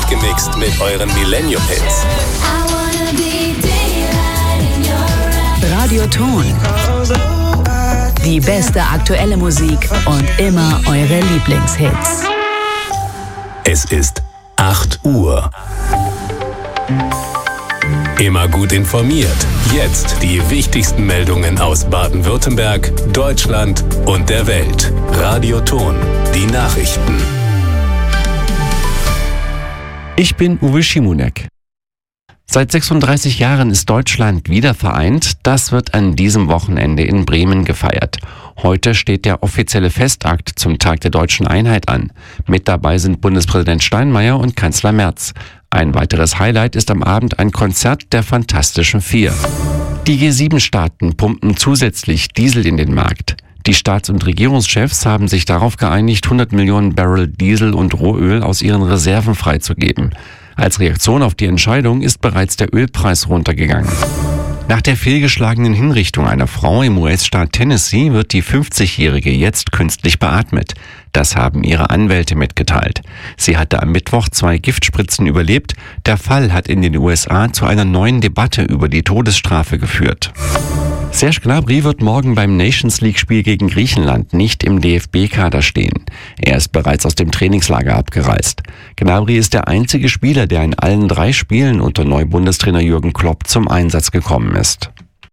durchgemixt mit euren Millennium-Hits. Radioton. Die beste aktuelle Musik und immer eure Lieblingshits. Es ist 8 Uhr. Immer gut informiert. Jetzt die wichtigsten Meldungen aus Baden-Württemberg, Deutschland und der Welt. Radioton. Die Nachrichten. Ich bin Uwe Schimonek. Seit 36 Jahren ist Deutschland wieder vereint. Das wird an diesem Wochenende in Bremen gefeiert. Heute steht der offizielle Festakt zum Tag der deutschen Einheit an. Mit dabei sind Bundespräsident Steinmeier und Kanzler Merz. Ein weiteres Highlight ist am Abend ein Konzert der Fantastischen Vier. Die G7-Staaten pumpen zusätzlich Diesel in den Markt. Die Staats- und Regierungschefs haben sich darauf geeinigt, 100 Millionen Barrel Diesel und Rohöl aus ihren Reserven freizugeben. Als Reaktion auf die Entscheidung ist bereits der Ölpreis runtergegangen. Nach der fehlgeschlagenen Hinrichtung einer Frau im US-Staat Tennessee wird die 50-Jährige jetzt künstlich beatmet. Das haben ihre Anwälte mitgeteilt. Sie hatte am Mittwoch 2 Giftspritzen überlebt. Der Fall hat in den USA zu einer neuen Debatte über die Todesstrafe geführt. Serge Gnabry wird morgen beim Nations-League-Spiel gegen Griechenland nicht im DFB-Kader stehen. Er ist bereits aus dem Trainingslager abgereist. Gnabry ist der einzige Spieler, der in allen 3 Spielen unter Neubundestrainer Jürgen Klopp zum Einsatz gekommen ist.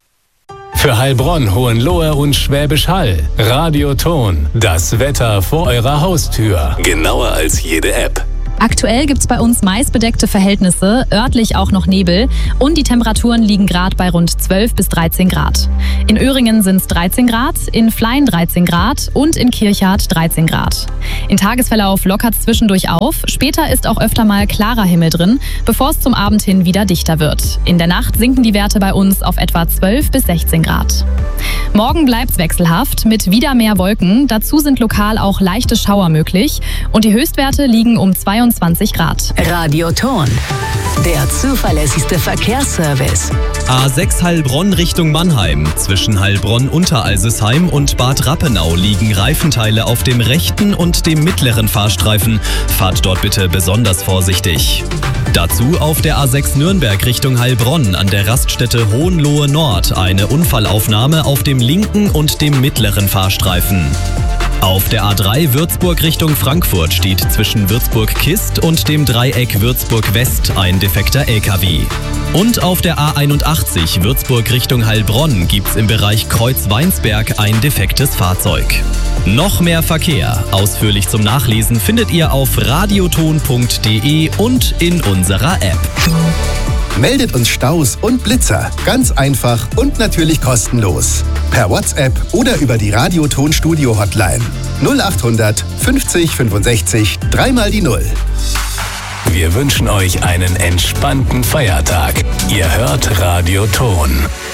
Für Heilbronn, Hohenlohe und Schwäbisch Hall. Radioton. Das Wetter vor eurer Haustür. Genauer als jede App. Aktuell gibt's bei uns meist bedeckte Verhältnisse, örtlich auch noch Nebel und die Temperaturen liegen gerade bei rund 12 bis 13 Grad. In Öhringen sind's 13 Grad, in Flein 13 Grad und in Kirchhardt 13 Grad. In Tagesverlauf lockert's zwischendurch auf, später ist auch öfter mal klarer Himmel drin, bevor es zum Abend hin wieder dichter wird. In der Nacht sinken die Werte bei uns auf etwa 12 bis 16 Grad. Morgen bleibt's wechselhaft mit wieder mehr Wolken, dazu sind lokal auch leichte Schauer möglich und die Höchstwerte liegen um 22 Grad. Radioton. Der zuverlässigste Verkehrsservice. A6 Heilbronn Richtung Mannheim. Zwischen Heilbronn-Unteralsesheim und Bad Rappenau liegen Reifenteile auf dem rechten und dem mittleren Fahrstreifen. Fahrt dort bitte besonders vorsichtig. Dazu auf der A6 Nürnberg Richtung Heilbronn an der Raststätte Hohenlohe Nord eine Unfallaufnahme auf dem linken und dem mittleren Fahrstreifen. Auf der A3 Würzburg Richtung Frankfurt steht zwischen Würzburg-Kist und dem Dreieck Würzburg-West ein defekter LKW. Und auf der A81 Würzburg Richtung Heilbronn gibt's im Bereich Kreuz-Weinsberg ein defektes Fahrzeug. Noch mehr Verkehr, ausführlich zum Nachlesen, findet ihr auf radioton.de und in unserer App. Meldet uns Staus und Blitzer. Ganz einfach und natürlich kostenlos. Per WhatsApp oder über die Radioton-Studio-Hotline. 0800 50 65 3 die 0. Wir wünschen euch einen entspannten Feiertag. Ihr hört Radioton.